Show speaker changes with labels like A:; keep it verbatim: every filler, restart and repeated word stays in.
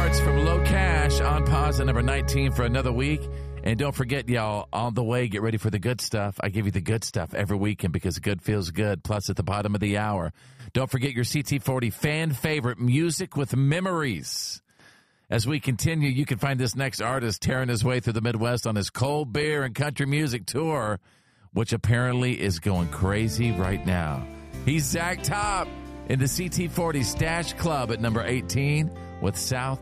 A: Hearts from Low Cash on pause at number nineteen for another week. And don't forget, y'all, on the way, get ready for the good stuff. I give you the good stuff every weekend because good feels good. Plus, at the bottom of the hour, don't forget your C T forty fan favorite music with memories. As we continue, you can find this next artist tearing his way through the Midwest on his cold beer and country music tour, which apparently is going crazy right now. He's Zach Top in the C T forty Stash Club at number eighteen with South